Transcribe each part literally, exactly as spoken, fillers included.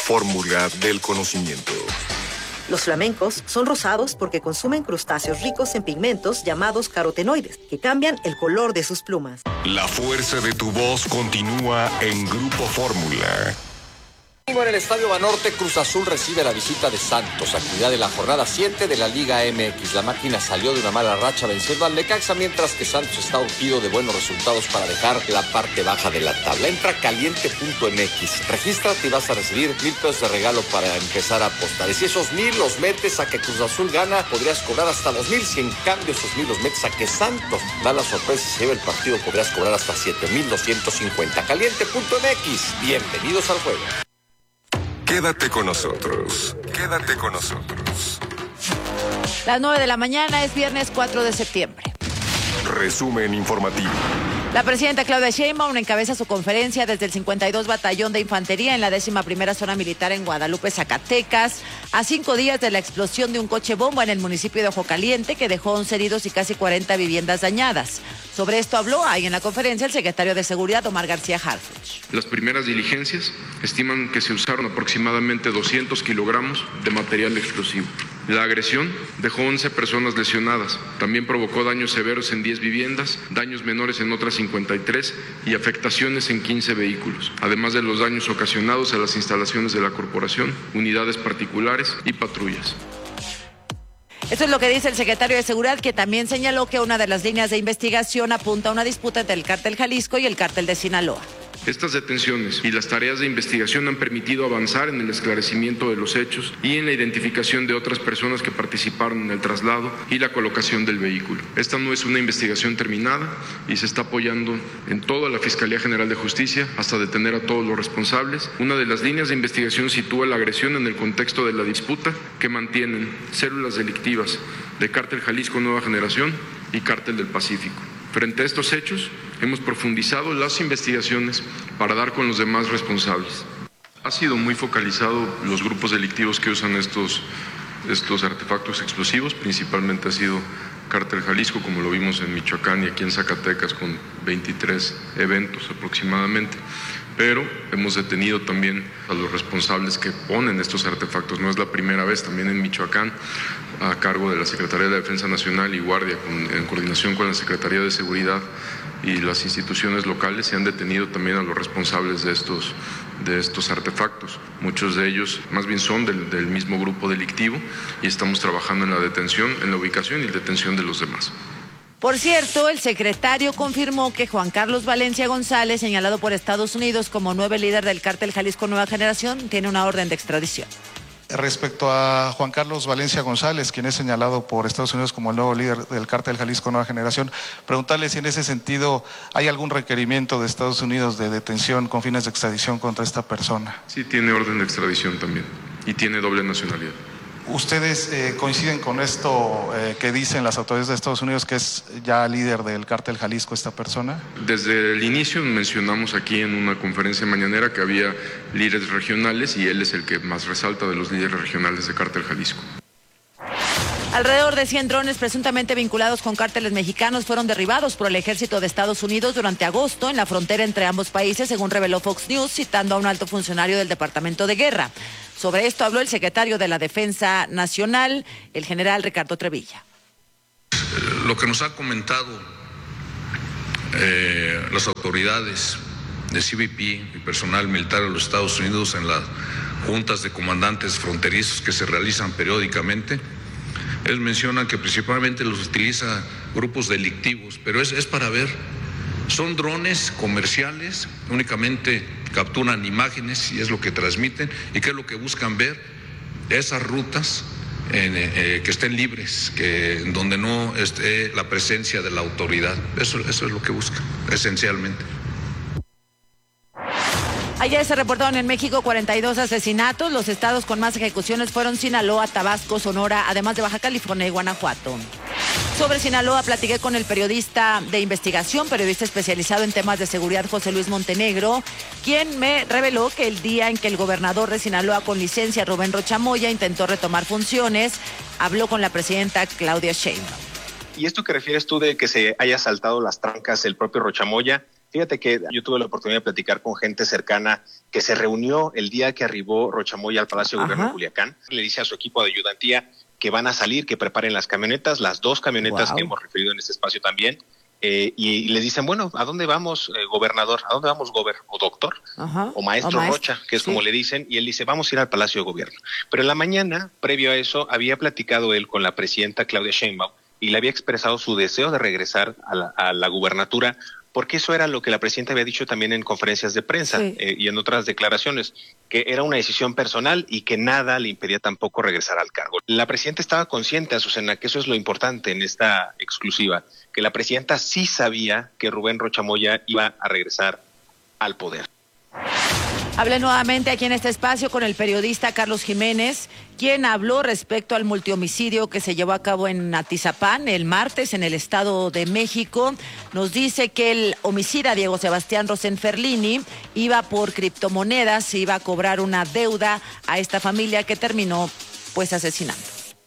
fórmula del conocimiento. Los flamencos son rosados porque consumen crustáceos ricos en pigmentos llamados carotenoides, que cambian el color de sus plumas. La fuerza de tu voz continúa en Grupo Fórmula. En el Estadio Banorte, Cruz Azul recibe la visita de Santos, actividad de la jornada siete de la Liga M X. La máquina salió de una mala racha venciendo al Necaxa, mientras que Santos está urgido de buenos resultados para dejar la parte baja de la tabla. Entra caliente punto m x, regístrate y vas a recibir mil pesos de regalo para empezar a apostar. Y si esos mil los metes a que Cruz Azul gana, podrías cobrar hasta dos mil. Si en cambio esos mil los metes a que Santos da la sorpresa y se lleva el partido, podrías cobrar hasta siete mil doscientos cincuenta. caliente punto m x, bienvenidos al juego. Quédate con nosotros, quédate con nosotros. Las nueve de la mañana, es viernes cuatro de septiembre. Resumen informativo. La presidenta Claudia Sheinbaum encabeza su conferencia desde el cincuenta y dos Batallón de Infantería en la décima primera Zona Militar en Guadalupe, Zacatecas, a cinco días de la explosión de un coche bomba en el municipio de Ojo Caliente que dejó once heridos y casi cuarenta viviendas dañadas. Sobre esto habló ahí en la conferencia el secretario de Seguridad, Omar García Harfuch. Las primeras diligencias estiman que se usaron aproximadamente doscientos kilogramos de material explosivo. La agresión dejó once personas lesionadas. También provocó daños severos en diez viviendas, daños menores en otras cincuenta y tres y afectaciones en quince vehículos, además de los daños ocasionados a las instalaciones de la corporación, unidades particulares y patrullas. Esto es lo que dice el secretario de Seguridad, que también señaló que una de las líneas de investigación apunta a una disputa entre el Cártel Jalisco y el Cártel de Sinaloa. Estas detenciones y las tareas de investigación han permitido avanzar en el esclarecimiento de los hechos y en la identificación de otras personas que participaron en el traslado y la colocación del vehículo. Esta no es una investigación terminada y se está apoyando en toda la Fiscalía General de Justicia hasta detener a todos los responsables. Una de las líneas de investigación sitúa la agresión en el contexto de la disputa que mantienen células delictivas de Cártel Jalisco Nueva Generación y Cártel del Pacífico. Frente a estos hechos, hemos profundizado las investigaciones para dar con los demás responsables. Ha sido muy focalizado los grupos delictivos que usan estos, estos artefactos explosivos, principalmente ha sido Cártel Jalisco, como lo vimos en Michoacán y aquí en Zacatecas con veintitrés eventos aproximadamente. Pero hemos detenido también a los responsables que ponen estos artefactos. No es la primera vez, también en Michoacán, a cargo de la Secretaría de la Defensa Nacional y Guardia, con, en coordinación con la Secretaría de Seguridad y las instituciones locales, se han detenido también a los responsables de estos, de estos artefactos. Muchos de ellos más bien son del, del mismo grupo delictivo y estamos trabajando en la detención, en la ubicación y detención de los demás. Por cierto, el secretario confirmó que Juan Carlos Valencia González, señalado por Estados Unidos como nuevo líder del Cártel Jalisco Nueva Generación, tiene una orden de extradición. Respecto a Juan Carlos Valencia González, quien es señalado por Estados Unidos como el nuevo líder del Cártel Jalisco Nueva Generación, preguntarle si en ese sentido hay algún requerimiento de Estados Unidos de detención con fines de extradición contra esta persona. Sí, tiene orden de extradición también y tiene doble nacionalidad. ¿Ustedes eh, coinciden con esto eh, que dicen las autoridades de Estados Unidos, que es ya líder del Cártel Jalisco esta persona? Desde el inicio mencionamos aquí en una conferencia mañanera que había líderes regionales y él es el que más resalta de los líderes regionales de Cártel Jalisco. Alrededor de cien drones presuntamente vinculados con cárteles mexicanos fueron derribados por el ejército de Estados Unidos durante agosto en la frontera entre ambos países, según reveló Fox News, citando a un alto funcionario del Departamento de Guerra. Sobre esto habló el secretario de la Defensa Nacional, el general Ricardo Trevilla. Lo que nos ha comentado eh, las autoridades de C B P y personal militar de los Estados Unidos en las juntas de comandantes fronterizos que se realizan periódicamente, ellos mencionan que principalmente los utiliza grupos delictivos, pero es, es para ver, son drones comerciales, únicamente capturan imágenes y es lo que transmiten, y qué es lo que buscan ver, esas rutas en, eh, que estén libres, que donde no esté la presencia de la autoridad, eso, eso es lo que buscan, esencialmente. Ayer se reportaron en México cuarenta y dos asesinatos. Los estados con más ejecuciones fueron Sinaloa, Tabasco, Sonora, además de Baja California y Guanajuato. Sobre Sinaloa platiqué con el periodista de investigación, periodista especializado en temas de seguridad, José Luis Montenegro, quien me reveló que el día en que el gobernador de Sinaloa con licencia, Rubén Rocha Moya, intentó retomar funciones, habló con la presidenta Claudia Sheinbaum. ¿Y esto que refieres tú de que se haya saltado las trancas el propio Rocha Moya? Fíjate que yo tuve la oportunidad de platicar con gente cercana que se reunió el día que arribó Rocha Moya al Palacio de Gobierno de Culiacán. Le dice a su equipo de ayudantía que van a salir, que preparen las camionetas, las dos camionetas wow. que hemos referido en este espacio también. Eh, y, y les dicen, bueno, ¿a dónde vamos, eh, gobernador? ¿A dónde vamos, gober? ¿O doctor? Ajá. O maestro, o maestro Rocha, que es sí. como le dicen. Y él dice, vamos a ir al Palacio de Gobierno. Pero en la mañana, previo a eso, había platicado él con la presidenta Claudia Sheinbaum y le había expresado su deseo de regresar a la, a la gubernatura, porque eso era lo que la presidenta había dicho también en conferencias de prensa sí. eh, y en otras declaraciones, que era una decisión personal y que nada le impedía tampoco regresar al cargo. La presidenta estaba consciente, Azucena, que eso es lo importante en esta exclusiva, que la presidenta sí sabía que Rubén Rocha Moya iba a regresar al poder. Hablé nuevamente aquí en este espacio con el periodista Carlos Jiménez, quien habló respecto al multihomicidio que se llevó a cabo en Atizapán el martes en el Estado de México. Nos dice que el homicida Diego Sebastián Rosenferlini iba por criptomonedas, iba a cobrar una deuda a esta familia que terminó pues asesinando.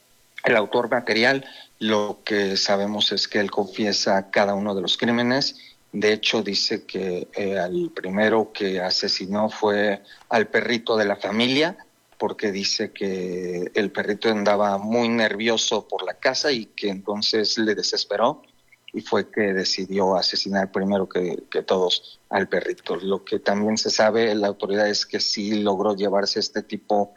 El autor material, lo que sabemos es que él confiesa cada uno de los crímenes. De hecho, dice que eh, el primero que asesinó fue al perrito de la familia, porque dice que el perrito andaba muy nervioso por la casa y que entonces le desesperó y fue que decidió asesinar primero que, que todos al perrito. Lo que también se sabe, la autoridad, es que sí logró llevarse este tipo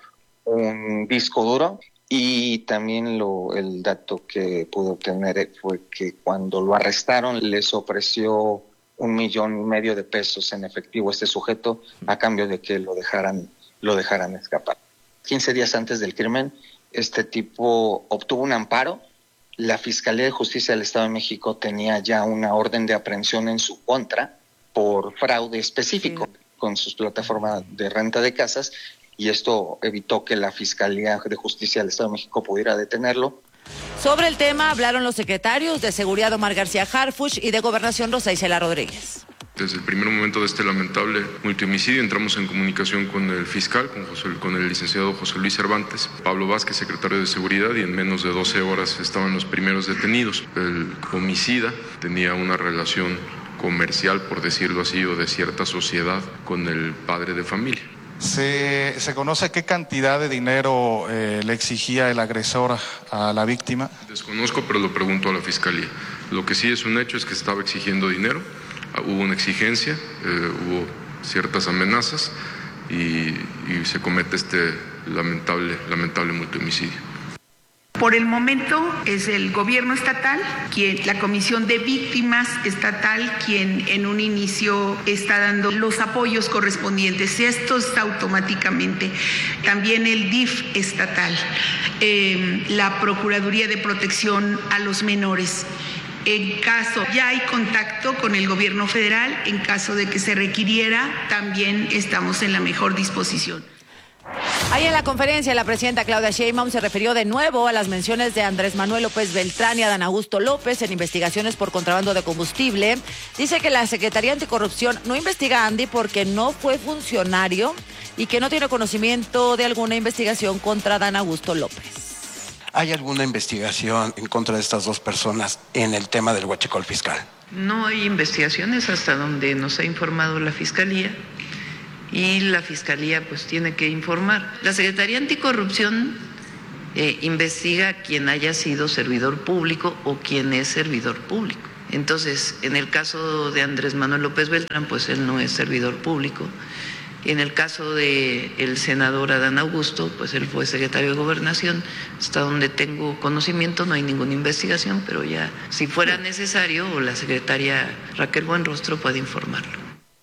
un disco duro. Y también lo, el dato que pudo obtener fue que cuando lo arrestaron les ofreció un millón y medio de pesos en efectivo a este sujeto a cambio de que lo dejaran, lo dejaran escapar. quince días antes del crimen, este tipo obtuvo un amparo. La Fiscalía de Justicia del Estado de México tenía ya una orden de aprehensión en su contra por fraude específico sí. con sus plataformas de renta de casas. Y esto evitó que la Fiscalía de Justicia del Estado de México pudiera detenerlo. Sobre el tema hablaron los secretarios de Seguridad Omar García Harfuch y de Gobernación Rosa Isela Rodríguez. Desde el primer momento de este lamentable multihomicidio entramos en comunicación con el fiscal, con, José, con el licenciado José Luis Cervantes, Pablo Vázquez, secretario de Seguridad, y en menos de doce horas estaban los primeros detenidos. El homicida tenía una relación comercial, por decirlo así, o de cierta sociedad con el padre de familia. ¿Se, se conoce qué cantidad de dinero eh, le exigía el agresor a la víctima? Desconozco, pero lo pregunto a la Fiscalía. Lo que sí es un hecho es que estaba exigiendo dinero, hubo una exigencia, eh, hubo ciertas amenazas y, y se comete este lamentable, lamentable multihomicidio. Por el momento es el gobierno estatal, quien, la Comisión de Víctimas Estatal, quien en un inicio está dando los apoyos correspondientes. Esto está automáticamente. También el D I F estatal, eh, la Procuraduría de Protección a los Menores. En caso, ya hay contacto con el gobierno federal, en caso de que se requiriera, también estamos en la mejor disposición. Ahí en la conferencia, la presidenta Claudia Sheinbaum se refirió de nuevo a las menciones de Andrés Manuel López Beltrán y Adán Augusto López en investigaciones por contrabando de combustible. Dice que la Secretaría Anticorrupción no investiga a Andy porque no fue funcionario y que no tiene conocimiento de alguna investigación contra Adán Augusto López. ¿Hay alguna investigación en contra de estas dos personas en el tema del huachicol fiscal? No hay investigaciones hasta donde nos ha informado la Fiscalía. Y la Fiscalía pues tiene que informar. La Secretaría Anticorrupción eh, investiga a quien haya sido servidor público o quien es servidor público. Entonces, en el caso de Andrés Manuel López Beltrán, pues él no es servidor público. En el caso de el senador Adán Augusto, pues él fue secretario de Gobernación. Hasta donde tengo conocimiento no hay ninguna investigación, pero ya si fuera necesario, la secretaria Raquel Buenrostro puede informarlo.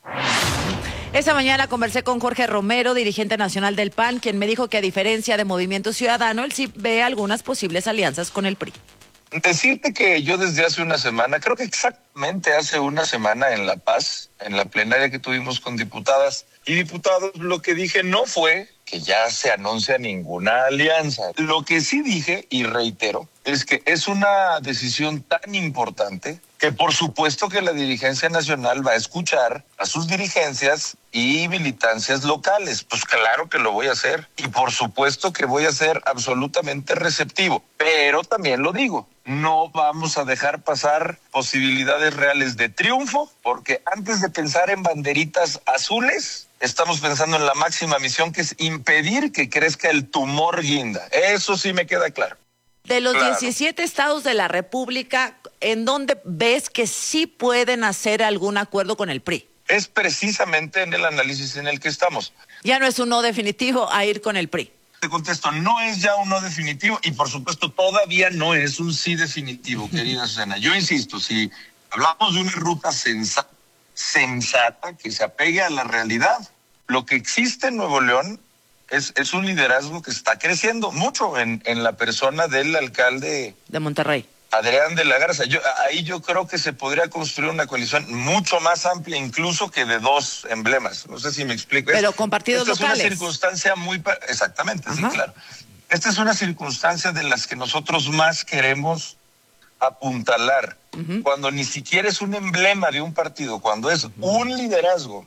Esta mañana conversé con Jorge Romero, dirigente nacional del P A N, quien me dijo que a diferencia de Movimiento Ciudadano, él sí ve algunas posibles alianzas con el P R I. Decirte que yo desde hace una semana, creo que exactamente hace una semana en La Paz, en la plenaria que tuvimos con diputadas y diputados, lo que dije no fue que ya se anuncia ninguna alianza. Lo que sí dije, y reitero, es que es una decisión tan importante que por supuesto que la dirigencia nacional va a escuchar a sus dirigencias y militancias locales. Pues claro que lo voy a hacer y por supuesto que voy a ser absolutamente receptivo. Pero también lo digo, no vamos a dejar pasar posibilidades reales de triunfo, porque antes de pensar en banderitas azules, estamos pensando en la máxima misión, que es impedir que crezca el tumor guinda. Eso sí me queda claro. De los Claro. diecisiete estados de la República, ¿en dónde ves que sí pueden hacer algún acuerdo con el P R I? Es precisamente en el análisis en el que estamos. Ya no es un no definitivo a ir con el P R I. Te contesto, no es ya un no definitivo y por supuesto todavía no es un sí definitivo, querida Susana. Yo insisto, si hablamos de una ruta sensata, sensata que se apegue a la realidad, lo que existe en Nuevo León es, es un liderazgo que está creciendo mucho en, en la persona del alcalde de Monterrey, Adrián de la Garza. Yo, ahí yo creo que se podría construir una coalición mucho más amplia, incluso que de dos emblemas. No sé si me explico. Pero con partidos Esta locales. Es una circunstancia muy... pa- Exactamente, sí, claro. Esta es una circunstancia de las que nosotros más queremos apuntalar. Uh-huh. Cuando ni siquiera es un emblema de un partido, cuando es un liderazgo.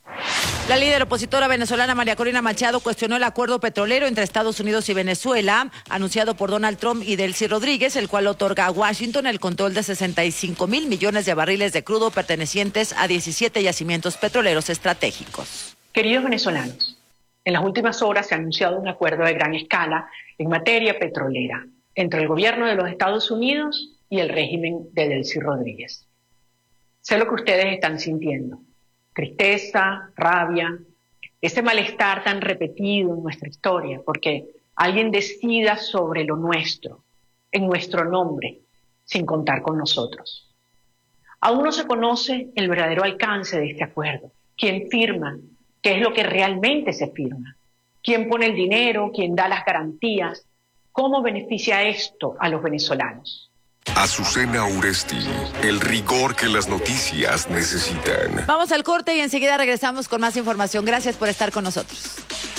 La líder opositora venezolana María Corina Machado cuestionó el acuerdo petrolero entre Estados Unidos y Venezuela, anunciado por Donald Trump y Delcy Rodríguez, el cual otorga a Washington el control de sesenta y cinco mil millones de barriles de crudo pertenecientes a diecisiete yacimientos petroleros estratégicos. Queridos venezolanos, en las últimas horas se ha anunciado un acuerdo de gran escala en materia petrolera entre el gobierno de los Estados Unidos y el régimen de Delcy Rodríguez. Sé lo que ustedes están sintiendo. Tristeza, rabia, ese malestar tan repetido en nuestra historia, porque alguien decida sobre lo nuestro, en nuestro nombre, sin contar con nosotros. Aún no se conoce el verdadero alcance de este acuerdo, quién firma, qué es lo que realmente se firma, quién pone el dinero, quién da las garantías, cómo beneficia esto a los venezolanos. Azucena Uresti, el rigor que las noticias necesitan. Vamos al corte y enseguida regresamos con más información. Gracias por estar con nosotros.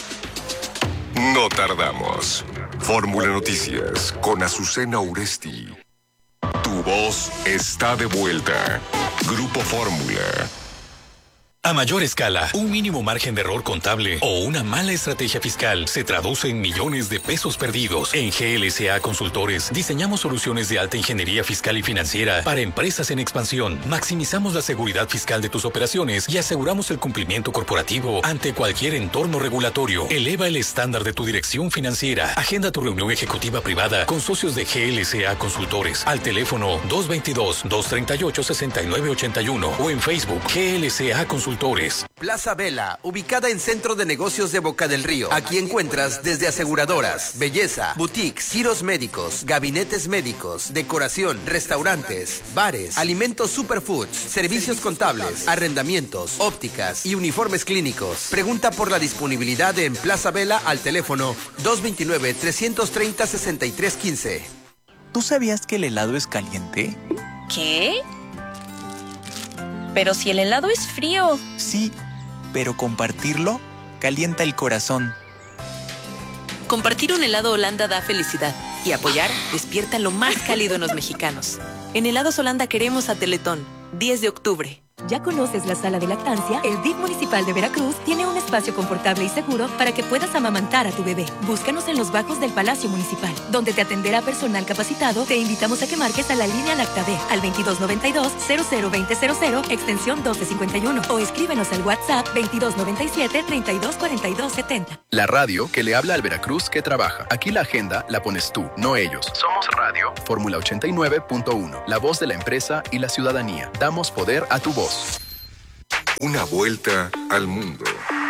No tardamos. Fórmula Noticias con Azucena Uresti. Tu voz está de vuelta. Grupo Fórmula. A mayor escala, un mínimo margen de error contable o una mala estrategia fiscal se traduce en millones de pesos perdidos. En G L C A Consultores diseñamos soluciones de alta ingeniería fiscal y financiera para empresas en expansión. Maximizamos la seguridad fiscal de tus operaciones y aseguramos el cumplimiento corporativo ante cualquier entorno regulatorio. Eleva el estándar de tu dirección financiera. Agenda tu reunión ejecutiva privada con socios de G L C A Consultores al teléfono dos dos dos, dos tres ocho, seis nueve ocho uno o en Facebook G L C A Consultores. Plaza Vela, ubicada en Centro de Negocios de Boca del Río. Aquí encuentras desde aseguradoras, belleza, boutiques, giros médicos, gabinetes médicos, decoración, restaurantes, bares, alimentos superfoods, servicios contables, arrendamientos, ópticas y uniformes clínicos. Pregunta por la disponibilidad en Plaza Vela al teléfono dos dos nueve, tres tres cero, seis tres uno cinco. ¿Tú sabías que el helado es caliente? ¿Qué? Pero si el helado es frío. Sí, pero compartirlo calienta el corazón. Compartir un helado Holanda da felicidad y apoyar despierta lo más cálido en los mexicanos. En Helados Holanda queremos a Teletón, diez de octubre. ¿Ya conoces la sala de lactancia? El D I F municipal de Veracruz tiene un espacio confortable y seguro para que puedas amamantar a tu bebé. Búscanos en los bajos del Palacio Municipal, donde te atenderá personal capacitado. Te invitamos a que marques a la línea LactaD al veintidós noventa y dos, cero cero veinte cero cero, extensión doce cincuenta y uno, o escríbenos al WhatsApp veintidós noventa y siete, treinta y dos cuarenta y dos setenta. La radio que le habla al Veracruz que trabaja. Aquí la agenda la pones tú, no ellos. Somos radio. Fórmula ochenta y nueve punto uno. La voz de la empresa y la ciudadanía. Damos poder a tu voz. Una vuelta al mundo.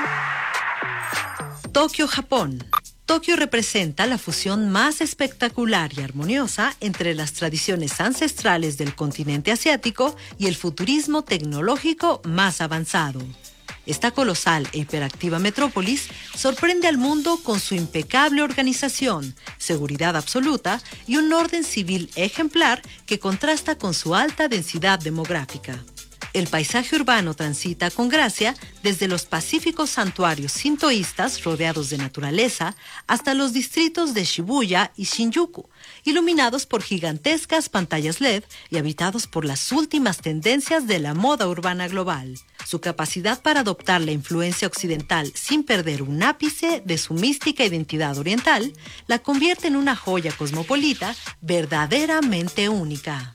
Tokio, Japón. Tokio representa la fusión más espectacular y armoniosa entre las tradiciones ancestrales del continente asiático y el futurismo tecnológico más avanzado. Esta colosal e hiperactiva metrópolis sorprende al mundo con su impecable organización, seguridad absoluta y un orden civil ejemplar que contrasta con su alta densidad demográfica. El paisaje urbano transita con gracia desde los pacíficos santuarios sintoístas rodeados de naturaleza hasta los distritos de Shibuya y Shinjuku, iluminados por gigantescas pantallas L E D y habitados por las últimas tendencias de la moda urbana global. Su capacidad para adoptar la influencia occidental sin perder un ápice de su mística identidad oriental la convierte en una joya cosmopolita verdaderamente única.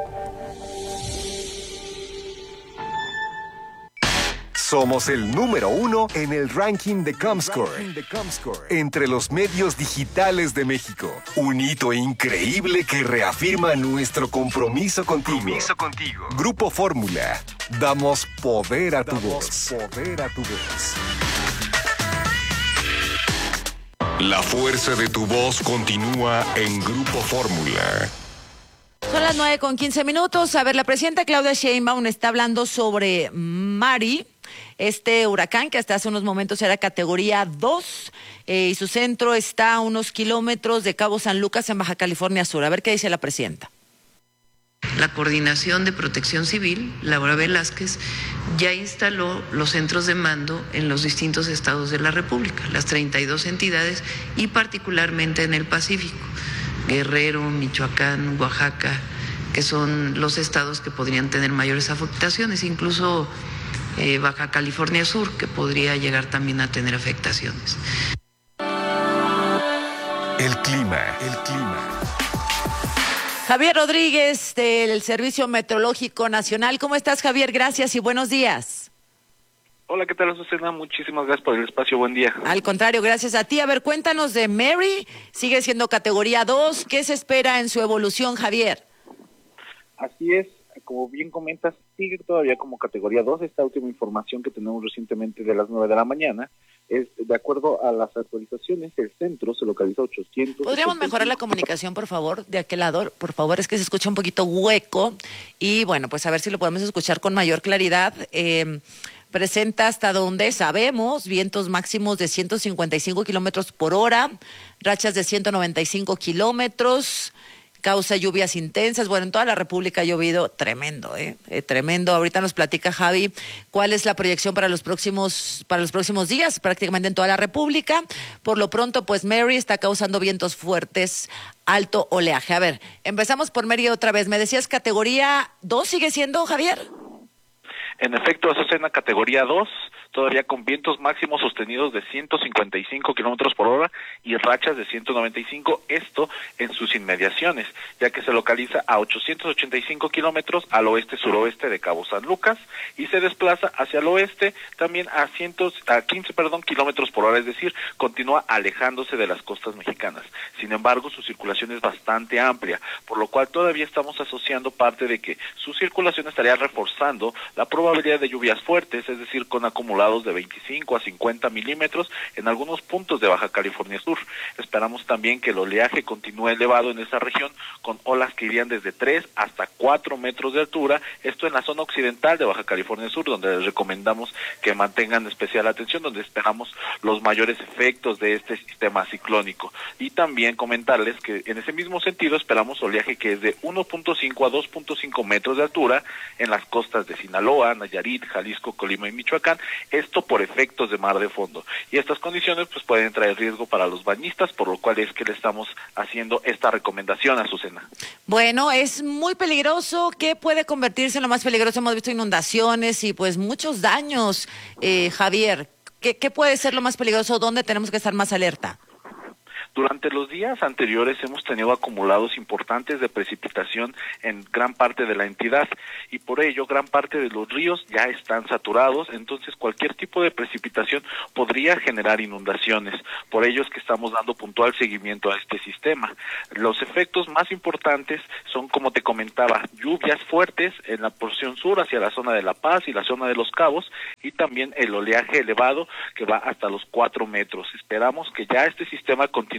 Somos el número uno en el ranking de Comscore, entre los medios digitales de México. Un hito increíble que reafirma nuestro compromiso contigo. Compromiso contigo. Grupo Fórmula. Damos poder a tu voz. Poder a tu voz. La fuerza de tu voz continúa en Grupo Fórmula. Son las nueve con quince minutos. A ver, la presidenta Claudia Sheinbaum está hablando sobre Mari, este huracán que hasta hace unos momentos era categoría dos, eh, y su centro está a unos kilómetros de Cabo San Lucas en Baja California Sur. A ver qué dice la presidenta. La Coordinación de Protección Civil, Laura Velázquez, ya instaló los centros de mando en los distintos estados de la República, las treinta y dos entidades y particularmente en el Pacífico, Guerrero, Michoacán, Oaxaca, que son los estados que podrían tener mayores afectaciones, incluso eh, Baja California Sur, que podría llegar también a tener afectaciones. El clima, el clima. Javier Rodríguez, del Servicio Meteorológico Nacional. ¿Cómo estás, Javier? Gracias y buenos días. Hola, ¿qué tal, Azucena? Muchísimas gracias por el espacio. Buen día. Al contrario, gracias a ti. A ver, cuéntanos de Mary. Sigue siendo categoría dos. ¿Qué se espera en su evolución, Javier? Así es, como bien comentas, sigue todavía como categoría dos. Esta última información que tenemos recientemente de las nueve de la mañana es, de acuerdo a las actualizaciones, el centro se localiza a ochocientos. ¿Podríamos mejorar la comunicación, por favor, de aquel lado? Por favor, es que se escucha un poquito hueco. Y bueno, pues a ver si lo podemos escuchar con mayor claridad. Eh... Presenta hasta donde sabemos vientos máximos de ciento cincuenta y cinco kilómetros por hora, rachas de ciento noventa y cinco kilómetros, causa lluvias intensas. Bueno, en toda la República ha llovido tremendo, ¿eh? Eh, tremendo. Ahorita nos platica Javi cuál es la proyección para los próximos para los próximos días, prácticamente en toda la República. Por lo pronto, pues Mary está causando vientos fuertes, alto oleaje. A ver, empezamos por Mary otra vez. Me decías categoría dos, ¿sigue siendo, Javier? En efecto, eso es en la categoría dos, todavía con vientos máximos sostenidos de ciento cincuenta y cinco kilómetros por hora y rachas de ciento noventa y cinco, esto en sus inmediaciones, ya que se localiza a ochocientos ochenta y cinco kilómetros al oeste-suroeste de Cabo San Lucas y se desplaza hacia el oeste también a, cientos, a quince perdón, kilómetros por hora, es decir, continúa alejándose de las costas mexicanas. Sin embargo, su circulación es bastante amplia, por lo cual todavía estamos asociando parte de que su circulación estaría reforzando la probabilidad probabilidad de lluvias fuertes, es decir, con acumulados de veinticinco a cincuenta milímetros en algunos puntos de Baja California Sur. Esperamos también que el oleaje continúe elevado en esa región, con olas que irían desde tres hasta cuatro metros de altura, esto en la zona occidental de Baja California Sur, donde les recomendamos que mantengan especial atención, donde esperamos los mayores efectos de este sistema ciclónico. Y también comentarles que en ese mismo sentido esperamos oleaje que es de uno punto cinco a dos punto cinco metros de altura en las costas de Sinaloa, Nayarit, Jalisco, Colima y Michoacán, esto por efectos de mar de fondo. Y estas condiciones pues pueden traer riesgo para los bañistas, por lo cual es que le estamos haciendo esta recomendación a Azucena. Bueno, es muy peligroso. ¿Qué puede convertirse en lo más peligroso? Hemos visto inundaciones y pues muchos daños, eh, Javier. ¿Qué, ¿Qué puede ser lo más peligroso? ¿Dónde tenemos que estar más alerta? Durante los días anteriores hemos tenido acumulados importantes de precipitación en gran parte de la entidad y por ello gran parte de los ríos ya están saturados, entonces cualquier tipo de precipitación podría generar inundaciones. Por ello es que estamos dando puntual seguimiento a este sistema. Los efectos más importantes son, como te comentaba, lluvias fuertes en la porción sur hacia la zona de La Paz y la zona de Los Cabos y también el oleaje elevado que va hasta los cuatro metros. Esperamos que ya este sistema continúe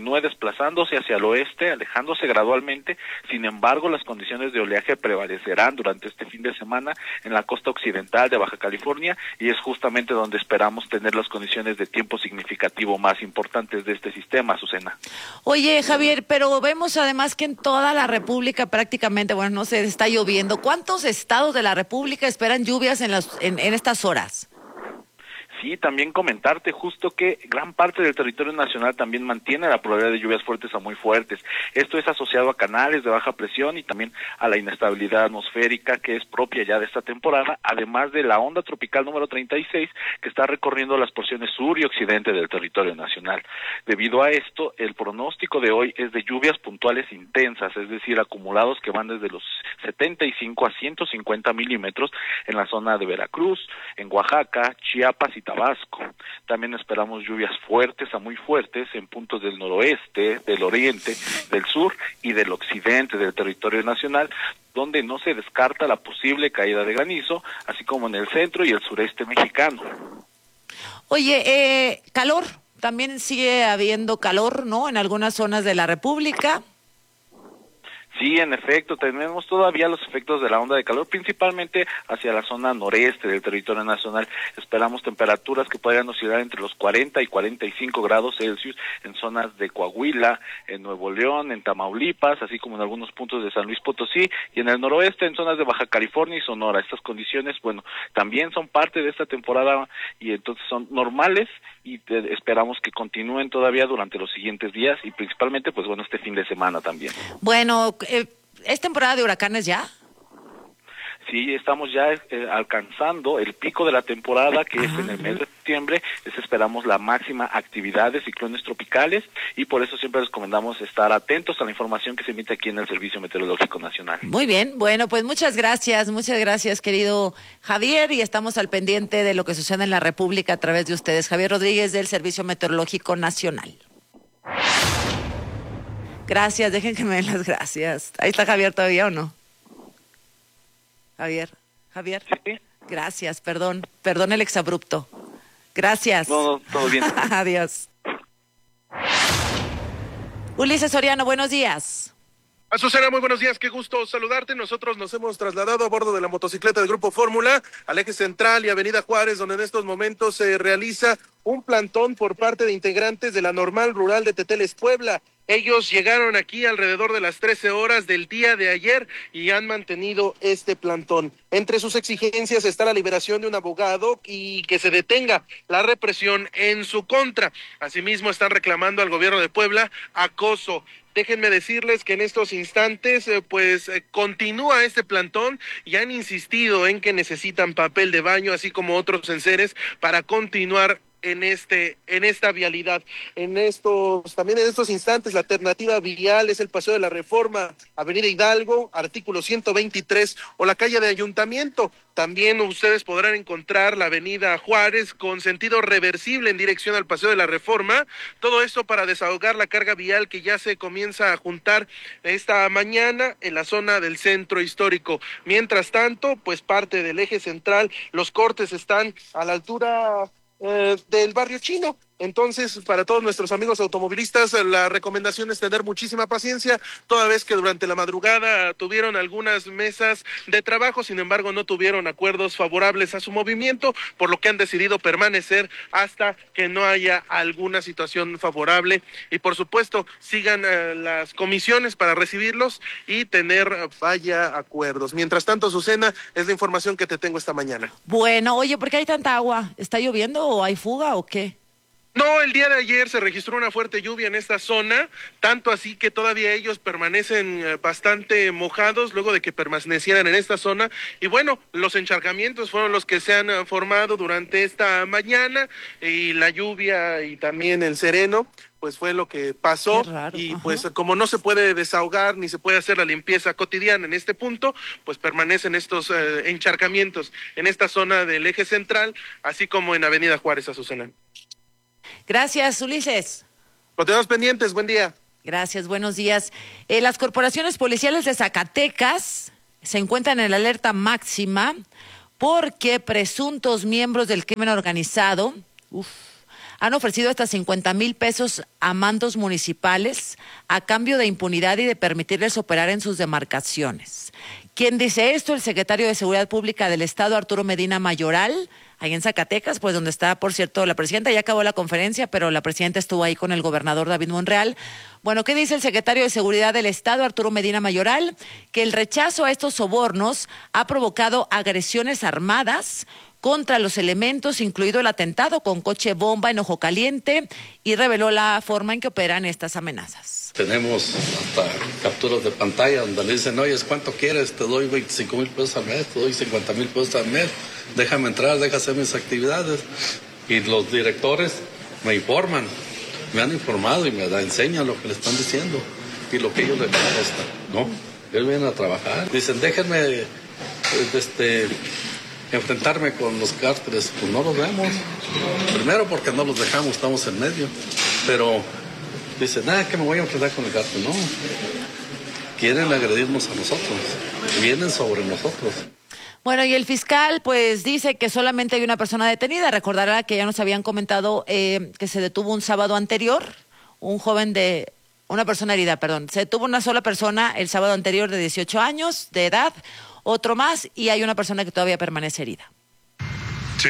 continúe desplazándose hacia el oeste, alejándose gradualmente. Sin embargo, las condiciones de oleaje prevalecerán durante este fin de semana en la costa occidental de Baja California, y es justamente donde esperamos tener las condiciones de tiempo significativo más importantes de este sistema, Azucena. Oye, Javier, pero vemos además que en toda la República prácticamente, bueno, no sé, está lloviendo. ¿Cuántos estados de la República esperan lluvias en, las, en, en estas horas? Sí, también comentarte justo que gran parte del territorio nacional también mantiene la probabilidad de lluvias fuertes a muy fuertes. Esto es asociado a canales de baja presión y también a la inestabilidad atmosférica que es propia ya de esta temporada, además de la onda tropical número treinta y seis que está recorriendo las porciones sur y occidente del territorio nacional. Debido a esto, el pronóstico de hoy es de lluvias puntuales intensas, es decir, acumulados que van desde los setenta y cinco a ciento cincuenta milímetros en la zona de Veracruz, en Oaxaca, Chiapas y Tabasco. También esperamos lluvias fuertes a muy fuertes en puntos del noroeste, del oriente, del sur y del occidente del territorio nacional, donde no se descarta la posible caída de granizo, así como en el centro y el sureste mexicano. Oye, eh, calor, también sigue habiendo calor, ¿no?, en algunas zonas de la República. Sí, en efecto, tenemos todavía los efectos de la onda de calor, principalmente hacia la zona noreste del territorio nacional. Esperamos temperaturas que podrían oscilar entre los cuarenta y cuarenta y cinco grados Celsius en zonas de Coahuila, en Nuevo León, en Tamaulipas, así como en algunos puntos de San Luis Potosí, y en el noroeste, en zonas de Baja California y Sonora. Estas condiciones, bueno, también son parte de esta temporada y entonces son normales y te, esperamos que continúen todavía durante los siguientes días y principalmente, pues bueno, este fin de semana también. Bueno, eh, ¿es temporada de huracanes ya? Sí, estamos ya eh, alcanzando el pico de la temporada, que es en el mes de septiembre. Es, esperamos la máxima actividad de ciclones tropicales y por eso siempre les recomendamos estar atentos a la información que se emite aquí en el Servicio Meteorológico Nacional. Muy bien, bueno, pues muchas gracias, muchas gracias, querido Javier, y estamos al pendiente de lo que sucede en la República a través de ustedes. Javier Rodríguez, del Servicio Meteorológico Nacional. Gracias, dejen que me den las gracias. ¿Ahí está Javier todavía o no? Javier, Javier. Sí. Gracias, perdón, perdón el exabrupto. Gracias. No, no, todo bien. Adiós. Ulises Soriano, buenos días. Azucena, muy buenos días, qué gusto saludarte. Nosotros nos hemos trasladado a bordo de la motocicleta del Grupo Fórmula al eje central y Avenida Juárez, donde en estos momentos se realiza un plantón por parte de integrantes de la Normal Rural de Teteles, Puebla. Ellos llegaron aquí alrededor de las trece horas del día de ayer y han mantenido este plantón. Entre sus exigencias está la liberación de un abogado y que se detenga la represión en su contra. Asimismo, están reclamando al gobierno de Puebla acoso. Déjenme decirles que en estos instantes, eh, pues, eh, continúa este plantón y han insistido en que necesitan papel de baño, así como otros enseres, para continuar en este en esta vialidad. En estos también en estos instantes la alternativa vial es el Paseo de la Reforma, Avenida Hidalgo, artículo ciento veintitrés, o la calle de Ayuntamiento. También ustedes podrán encontrar la Avenida Juárez con sentido reversible en dirección al Paseo de la Reforma. Todo esto para desahogar la carga vial que ya se comienza a juntar esta mañana en la zona del centro histórico. Mientras tanto, pues parte del eje central, los cortes están a la altura Eh, del barrio chino. Entonces, para todos nuestros amigos automovilistas, la recomendación es tener muchísima paciencia, toda vez que durante la madrugada tuvieron algunas mesas de trabajo, sin embargo no tuvieron acuerdos favorables a su movimiento, por lo que han decidido permanecer hasta que no haya alguna situación favorable y por supuesto sigan eh, las comisiones para recibirlos y tener eh, vaya acuerdos. Mientras tanto, Azucena, es la información que te tengo esta mañana. Bueno, oye, ¿por qué hay tanta agua? ¿Está lloviendo o hay fuga o qué? No, el día de ayer se registró una fuerte lluvia en esta zona, tanto así que todavía ellos permanecen eh, bastante mojados luego de que permanecieran en esta zona. Y bueno, los encharcamientos fueron los que se han eh, formado durante esta mañana y la lluvia y también el sereno, pues fue lo que pasó. Raro, y ajá. pues como no se puede desahogar ni se puede hacer la limpieza cotidiana en este punto, pues permanecen estos eh, encharcamientos en esta zona del eje central, así como en Avenida Juárez, Azucena. Gracias, Ulises. Continuamos pendientes, buen día. Gracias, buenos días. Eh, las corporaciones policiales de Zacatecas se encuentran en la alerta máxima porque presuntos miembros del crimen organizado uf, han ofrecido hasta cincuenta mil pesos a mandos municipales a cambio de impunidad y de permitirles operar en sus demarcaciones. ¿Quién dice esto? El secretario de Seguridad Pública del Estado, Arturo Medina Mayoral, ahí en Zacatecas, pues donde está, por cierto, la presidenta. Ya acabó la conferencia, pero la presidenta estuvo ahí con el gobernador David Monreal. Bueno, ¿qué dice el secretario de Seguridad del Estado, Arturo Medina Mayoral? Que el rechazo a estos sobornos ha provocado agresiones armadas contra los elementos, incluido el atentado con coche bomba en Ojo Caliente, y reveló la forma en que operan estas amenazas. Tenemos hasta capturas de pantalla donde le dicen, oye, ¿cuánto quieres? Te doy veinticinco mil pesos al mes, te doy cincuenta mil pesos al mes, déjame entrar, déjame hacer mis actividades. Y los directores me informan, me han informado y me da, enseñan lo que le están diciendo y lo que ellos le contestan. No, ellos vienen a trabajar. Dicen, déjenme este, enfrentarme con los cárteles. Pues no los vemos. Primero porque no los dejamos, estamos en medio. Pero dicen, nada, que me voy a enfrentar con el cártel. No, quieren agredirnos a nosotros, vienen sobre nosotros. Bueno, y el fiscal pues dice que solamente hay una persona detenida. Recordará que ya nos habían comentado eh, que se detuvo un sábado anterior, un joven de, una persona herida, perdón. Se detuvo una sola persona el sábado anterior de dieciocho años de edad, otro más, y hay una persona que todavía permanece herida. Sí.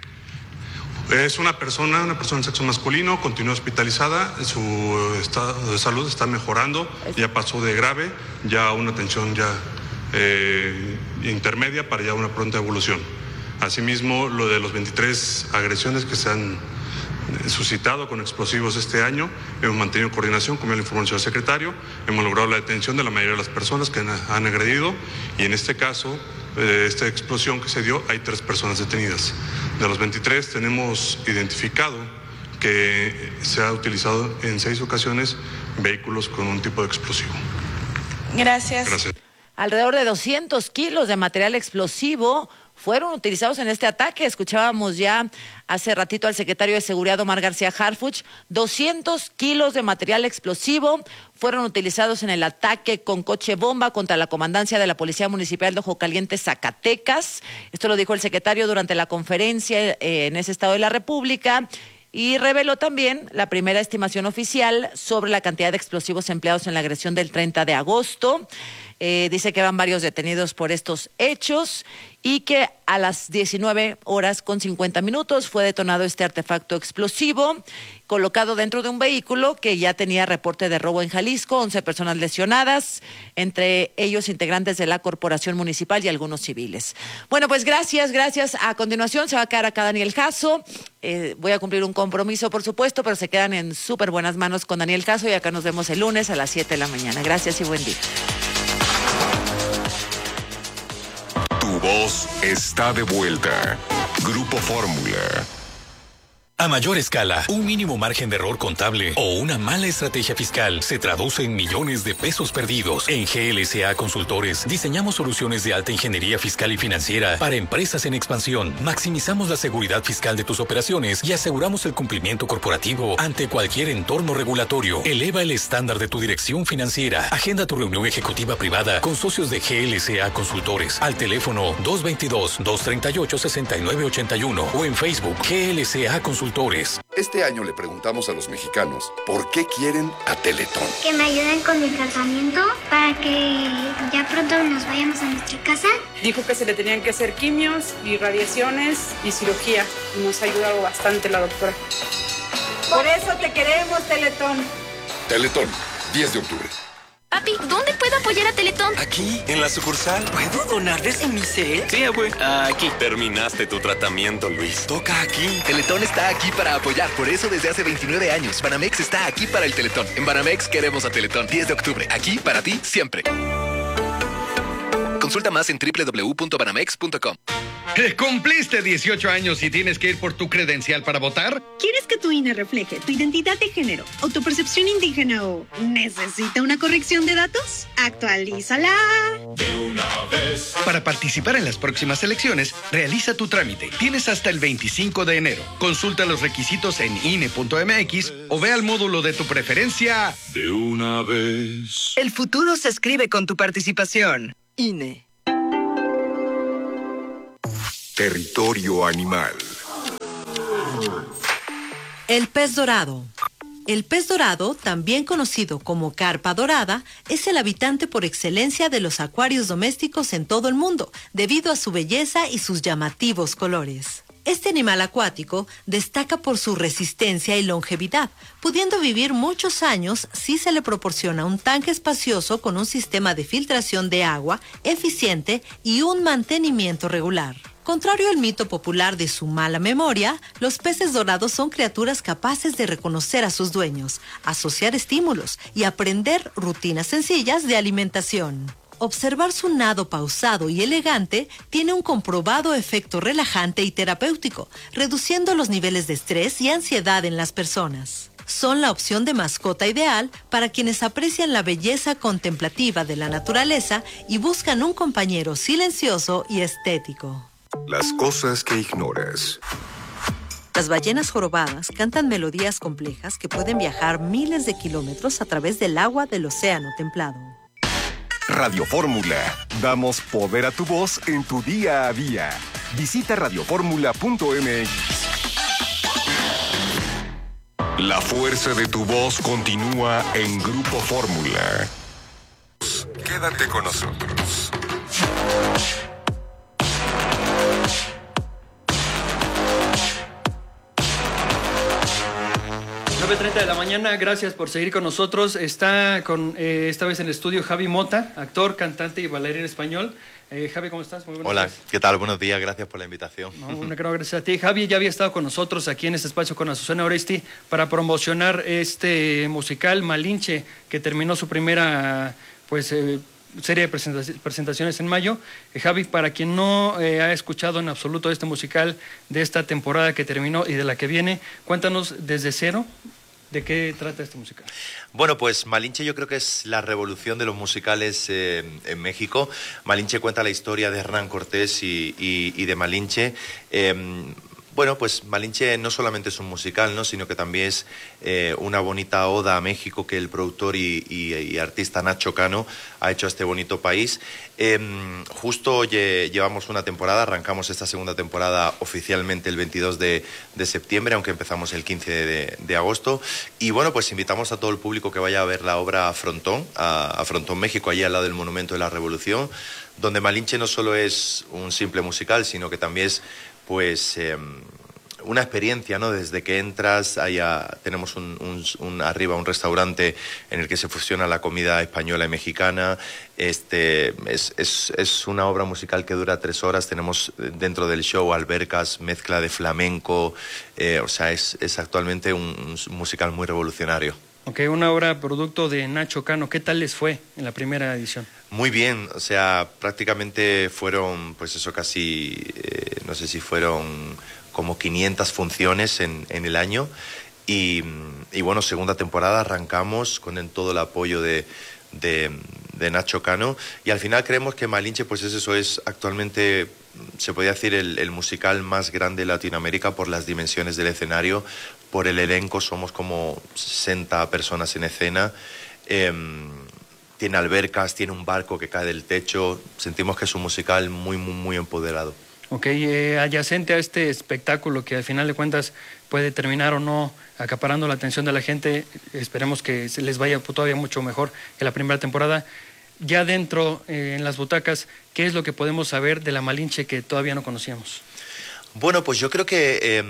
Es una persona, una persona de sexo masculino, continúa hospitalizada, su estado de salud está mejorando, ya pasó de grave, ya a una atención ya eh, intermedia para ya una pronta evolución. Asimismo, lo de los veintitrés agresiones que se han suscitado con explosivos este año, hemos mantenido coordinación, como ya le informó el señor secretario, hemos logrado la detención de la mayoría de las personas que han, han agredido, y en este caso, eh, esta explosión que se dio, hay tres personas detenidas. De los veintitrés tenemos identificado que se ha utilizado en seis ocasiones vehículos con un tipo de explosivo. Gracias. Gracias. Alrededor de doscientos kilos de material explosivo fueron utilizados en este ataque. Escuchábamos ya hace ratito al secretario de Seguridad, Omar García Harfuch. doscientos kilos de material explosivo fueron utilizados en el ataque con coche bomba contra la comandancia de la Policía Municipal de Ojo Caliente, Zacatecas. Esto lo dijo el secretario durante la conferencia eh, en ese estado de la República. Y reveló también la primera estimación oficial sobre la cantidad de explosivos empleados en la agresión del treinta de agosto. Eh, dice que van varios detenidos por estos hechos y que a las diecinueve horas con cincuenta minutos fue detonado este artefacto explosivo colocado dentro de un vehículo que ya tenía reporte de robo en Jalisco, once personas lesionadas, entre ellos integrantes de la Corporación Municipal y algunos civiles. Bueno, pues gracias, gracias. A continuación se va a quedar acá Daniel Jasso. Eh, voy a cumplir un compromiso, por supuesto, pero se quedan en súper buenas manos con Daniel Jasso y acá nos vemos el lunes a las siete de la mañana. Gracias y buen día. Tu voz está de vuelta. Grupo Fórmula. A mayor escala, un mínimo margen de error contable o una mala estrategia fiscal se traduce en millones de pesos perdidos. En G L C A Consultores diseñamos soluciones de alta ingeniería fiscal y financiera para empresas en expansión. Maximizamos la seguridad fiscal de tus operaciones y aseguramos el cumplimiento corporativo ante cualquier entorno regulatorio. Eleva el estándar de tu dirección financiera. Agenda tu reunión ejecutiva privada con socios de G L C A Consultores al teléfono dos veintidós, dos treinta y ocho, sesenta y nueve ochenta y uno o en Facebook G L C A Consultores. Este año le preguntamos a los mexicanos por qué quieren a Teletón. Que me ayuden con mi tratamiento para que ya pronto nos vayamos a nuestra casa. Dijo que se le tenían que hacer quimios y radiaciones y cirugía. Y nos ha ayudado bastante la doctora. Por eso te queremos, Teletón. Teletón, diez de octubre. Papi, ¿dónde puedo apoyar a Teletón? Aquí, en la sucursal. ¿Puedo donar desde mi cel? Sí, abue. Aquí. Terminaste tu tratamiento, Luis. Toca aquí. Teletón está aquí para apoyar. Por eso desde hace veintinueve años, Banamex está aquí para el Teletón. En Banamex queremos a Teletón. diez de octubre. Aquí para ti, siempre. Consulta más en doble u doble u doble u punto banamex punto com. ¿Cumpliste dieciocho años y tienes que ir por tu credencial para votar? ¿Quieres que tu I N E refleje tu identidad de género o tu percepción indígena o necesita una corrección de datos? ¡Actualízala! De una vez. Para participar en las próximas elecciones, realiza tu trámite. Tienes hasta el veinticinco de enero. Consulta los requisitos en I N E punto M X o ve al módulo de tu preferencia. De una vez. El futuro se escribe con tu participación. I N E. Territorio Animal. El pez dorado. El pez dorado, también conocido como carpa dorada, es el habitante por excelencia de los acuarios domésticos en todo el mundo, debido a su belleza y sus llamativos colores. Este animal acuático destaca por su resistencia y longevidad, pudiendo vivir muchos años si se le proporciona un tanque espacioso con un sistema de filtración de agua eficiente y un mantenimiento regular. Contrario al mito popular de su mala memoria, los peces dorados son criaturas capaces de reconocer a sus dueños, asociar estímulos y aprender rutinas sencillas de alimentación. Observar su nado pausado y elegante tiene un comprobado efecto relajante y terapéutico, reduciendo los niveles de estrés y ansiedad en las personas. Son la opción de mascota ideal para quienes aprecian la belleza contemplativa de la naturaleza y buscan un compañero silencioso y estético. Las cosas que ignoras. Las ballenas jorobadas cantan melodías complejas que pueden viajar miles de kilómetros a través del agua del océano templado. Radio Fórmula. Damos poder a tu voz en tu día a día. Visita radio fórmula punto m x. La fuerza de tu voz continúa en Grupo Fórmula. Quédate con nosotros. nueve treinta de la mañana, gracias por seguir con nosotros. Está con eh, esta vez en el estudio Javi Mota, actor, cantante y bailarín español. Eh, Javi, ¿cómo estás? Muy buenos Hola, días. ¿qué tal? Buenos días, gracias por la invitación. No, una gran gracias a ti. Javi ya había estado con nosotros aquí en este espacio con Azucena Oresti para promocionar este musical Malinche, que terminó su primera pues eh, serie de presentac- presentaciones en mayo. Eh, Javi, para quien no eh, ha escuchado en absoluto este musical de esta temporada que terminó y de la que viene, cuéntanos desde cero. ¿De qué trata este musical? Bueno, pues Malinche yo creo que es la revolución de los musicales eh, en México. Malinche cuenta la historia de Hernán Cortés y, y, y de Malinche. Eh, Bueno, pues Malinche no solamente es un musical, ¿no?, sino que también es eh, una bonita oda a México que el productor y, y, y artista Nacho Cano ha hecho a este bonito país. Eh, justo lle, llevamos una temporada, arrancamos esta segunda temporada oficialmente el veintidós de septiembre, aunque empezamos el quince de, de agosto. Y bueno, pues invitamos a todo el público que vaya a ver la obra a Frontón, a, a Frontón, México, allí al lado del Monumento de la Revolución, donde Malinche no solo es un simple musical, sino que también es pues eh, una experiencia, ¿no? Desde que entras, allá tenemos un, un, un, arriba un restaurante en el que se fusiona la comida española y mexicana. Este, es, es, es una obra musical que dura tres horas. Tenemos dentro del show albercas, mezcla de flamenco. Eh, o sea, es, es actualmente un, un musical muy revolucionario. Ok, una obra producto de Nacho Cano. ¿Qué tal les fue en la primera edición? Muy bien, o sea, prácticamente fueron, pues eso, casi, eh, no sé si fueron como quinientas funciones en, en el año. Y, y bueno, segunda temporada arrancamos con el, todo el apoyo de, de, de Nacho Cano. Y al final creemos que Malinche, pues es eso, es actualmente, se podría decir, el, el musical más grande de Latinoamérica por las dimensiones del escenario, por el elenco. Somos como sesenta personas en escena. Eh, tiene albercas, tiene un barco que cae del techo. Sentimos que es un musical muy, muy, muy empoderado. Ok, eh, adyacente a este espectáculo que al final de cuentas puede terminar o no acaparando la atención de la gente, esperemos que se les vaya todavía mucho mejor que la primera temporada. Ya dentro, eh, en las butacas, ¿qué es lo que podemos saber de la Malinche que todavía no conocíamos? Bueno, pues yo creo que eh,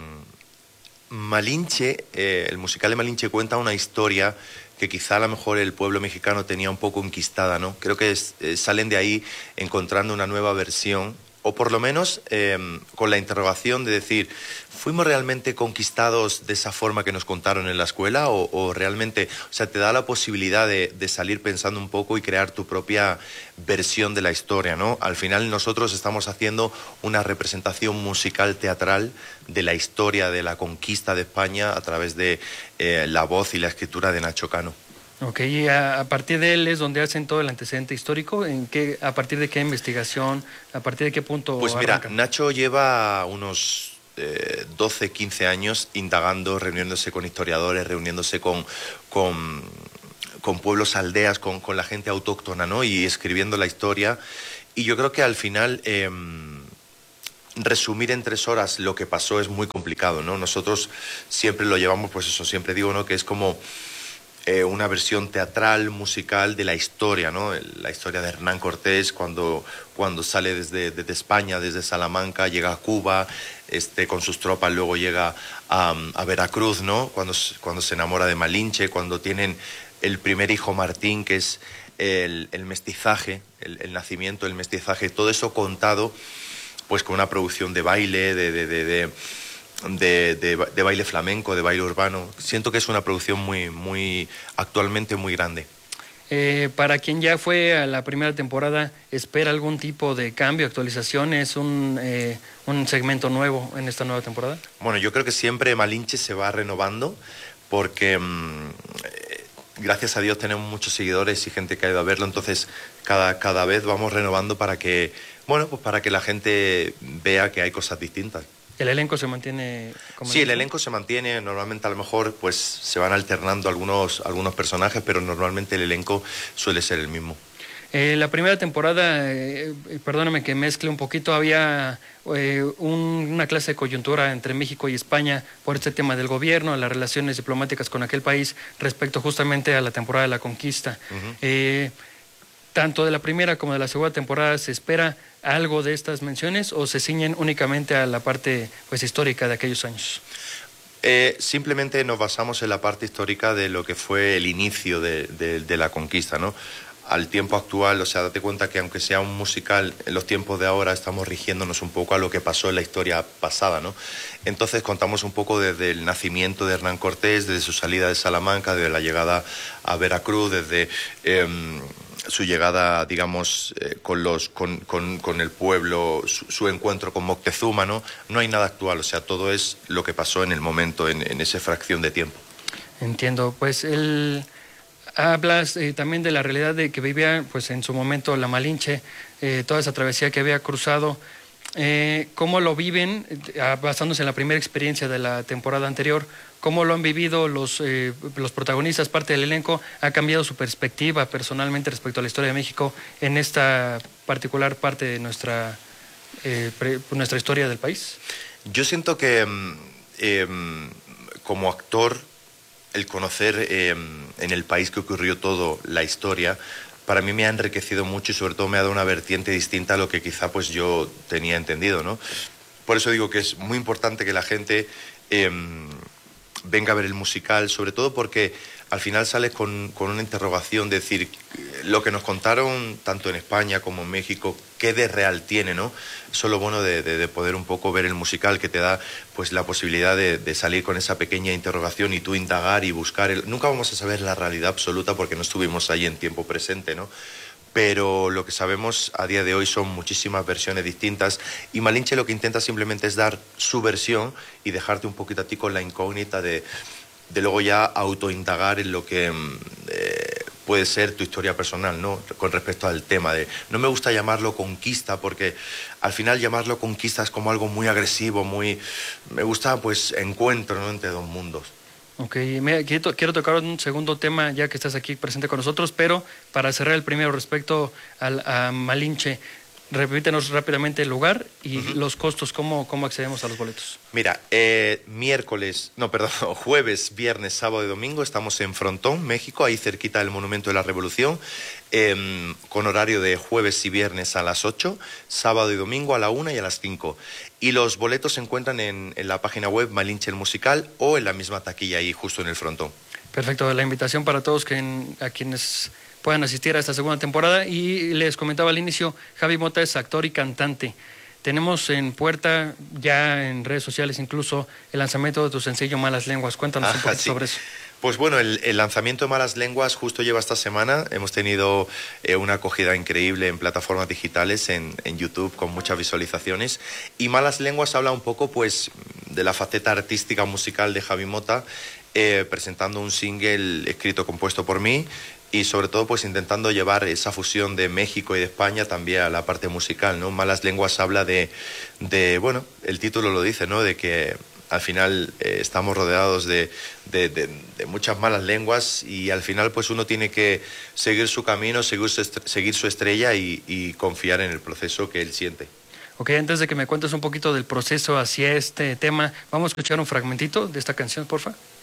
Malinche, eh, el musical de Malinche cuenta una historia que quizá a lo mejor el pueblo mexicano tenía un poco enquistada, ¿no? Creo que es, eh, salen de ahí encontrando una nueva versión, o por lo menos eh, con la interrogación de decir, ¿fuimos realmente conquistados de esa forma que nos contaron en la escuela? O, o realmente, o sea, te da la posibilidad de, de salir pensando un poco y crear tu propia versión de la historia, ¿no? Al final nosotros estamos haciendo una representación musical teatral de la historia de la conquista de España a través de eh, la voz y la escritura de Nacho Cano. Ok, y a, a partir de él es donde hacen todo el antecedente histórico. ¿En qué, a partir de qué investigación, a partir de qué punto Pues mira, arrancan? Nacho lleva unos eh, doce, quince años indagando, reuniéndose con historiadores, reuniéndose con, con, con pueblos, aldeas, con, con la gente autóctona, ¿no? Y escribiendo la historia. Y yo creo que al final, eh, resumir en tres horas lo que pasó es muy complicado, ¿no? Nosotros siempre lo llevamos, pues eso, siempre digo, ¿no? Que es como eh, una versión teatral, musical de la historia, ¿no? La historia de Hernán Cortés cuando, cuando sale desde, desde España, desde Salamanca, llega a Cuba, este, con sus tropas, luego llega a, a Veracruz, ¿no? Cuando, cuando se enamora de Malinche, cuando tienen el primer hijo Martín, que es el, el mestizaje, el, el nacimiento, el mestizaje, todo eso contado pues con una producción de baile, de, de, de, de, de, de, de baile flamenco, de baile urbano. Siento que es una producción muy, muy actualmente muy grande. Eh, para quien ya fue a la primera temporada, ¿espera algún tipo de cambio, actualización? ¿Es un, eh, un segmento nuevo en esta nueva temporada? Bueno, yo creo que siempre Malinche se va renovando porque mmm, gracias a Dios tenemos muchos seguidores y gente que ha ido a verlo, entonces cada, cada vez vamos renovando para que, bueno, pues para que la gente vea que hay cosas distintas. ¿El elenco se mantiene? Como sí, el elenco se mantiene, normalmente a lo mejor pues se van alternando algunos, algunos personajes, pero normalmente el elenco suele ser el mismo. Eh, la primera temporada, eh, perdóname que mezcle un poquito, había eh, un, una clase de coyuntura entre México y España por este tema del gobierno, las relaciones diplomáticas con aquel país respecto justamente a la temporada de la conquista. Uh-huh. eh, ¿Tanto de la primera como de la segunda temporada se espera algo de estas menciones o se ciñen únicamente a la parte pues, histórica de aquellos años? Eh, simplemente nos basamos en la parte histórica de lo que fue el inicio de, de, de la conquista, ¿no? Al tiempo actual, o sea, date cuenta que aunque sea un musical, en los tiempos de ahora estamos rigiéndonos un poco a lo que pasó en la historia pasada, ¿no? Entonces contamos un poco desde el nacimiento de Hernán Cortés, desde su salida de Salamanca, desde la llegada a Veracruz, desde eh, su llegada, digamos, eh, con, los, con, con, con el pueblo, su, su encuentro con Moctezuma, ¿no? No hay nada actual, o sea, todo es lo que pasó en el momento, en, en esa fracción de tiempo. Entiendo, pues el... Hablas eh, también de la realidad de que vivía pues en su momento la Malinche, eh, toda esa travesía que había cruzado. Eh, ¿Cómo lo viven, eh, basándose en la primera experiencia de la temporada anterior? ¿Cómo lo han vivido los, eh, los protagonistas, parte del elenco? ¿Ha cambiado su perspectiva personalmente respecto a la historia de México en esta particular parte de nuestra, eh, pre, nuestra historia del país? Yo siento que eh, como actor, el conocer eh, en el país que ocurrió todo la historia, para mí me ha enriquecido mucho y sobre todo me ha dado una vertiente distinta a lo que quizá pues yo tenía entendido, ¿no? Por eso digo que es muy importante que la gente eh, venga a ver el musical, sobre todo porque al final sales con, con una interrogación, de decir, lo que nos contaron tanto en España como en México, ¿qué de real tiene, no? Eso es lo bueno de, de, de poder un poco ver el musical, que te da pues la posibilidad de, de salir con esa pequeña interrogación y tú indagar y buscar. El... Nunca vamos a saber la realidad absoluta porque no estuvimos ahí en tiempo presente, ¿no? Pero lo que sabemos a día de hoy son muchísimas versiones distintas y Malinche lo que intenta simplemente es dar su versión y dejarte un poquito a ti con la incógnita de, de luego ya autoindagar en lo que eh, puede ser tu historia personal, ¿no? Con respecto al tema de... No me gusta llamarlo conquista porque al final llamarlo conquista es como algo muy agresivo, muy... Me gusta pues encuentro, ¿no? Entre dos mundos. Ok, mira, quiero, quiero tocar un segundo tema ya que estás aquí presente con nosotros, pero para cerrar el primero respecto al, a Malinche, repítenos rápidamente el lugar y uh-huh. los costos, ¿cómo, cómo accedemos a los boletos? Mira, eh, miércoles, no, perdón, jueves, viernes, sábado y domingo estamos en Frontón, México, ahí cerquita del Monumento de la Revolución, eh, con horario de jueves y viernes a las ocho, sábado y domingo a la una y a las cinco. Y los boletos se encuentran en, en la página web Malinche el Musical o en la misma taquilla ahí justo en el Frontón. Perfecto, la invitación para todos que en, a quienes puedan asistir a esta segunda temporada. Y les comentaba al inicio, Javi Mota es actor y cantante. Tenemos en puerta, ya en redes sociales incluso, el lanzamiento de tu sencillo Malas Lenguas. Cuéntanos Ajá, un poco sí. sobre eso. Pues bueno, el, el lanzamiento de Malas Lenguas justo lleva esta semana. Hemos tenido eh, una acogida increíble en plataformas digitales, en, en YouTube, con muchas visualizaciones. Y Malas Lenguas habla un poco pues de la faceta artística musical de Javi Mota, eh, presentando un single escrito, compuesto por mí, y sobre todo pues intentando llevar esa fusión de México y de España también a la parte musical, ¿no? Malas Lenguas habla de, de bueno, el título lo dice, ¿no? De que al final eh, estamos rodeados de, de, de, de muchas malas lenguas y al final pues uno tiene que seguir su camino, seguir su, estre- seguir su estrella y, y confiar en el proceso que él siente. Ok, antes de que me cuentes un poquito del proceso hacia este tema, vamos a escuchar un fragmentito de esta canción, porfa.